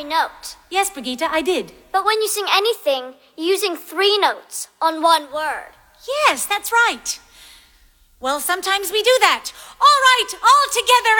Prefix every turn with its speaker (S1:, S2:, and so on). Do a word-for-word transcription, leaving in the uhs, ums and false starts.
S1: every note.
S2: Yes, Brigitte, I did.
S1: But when you sing anything, you're using three notes on one word.
S2: Yes, that's right. Well, sometimes we do that. All right, all together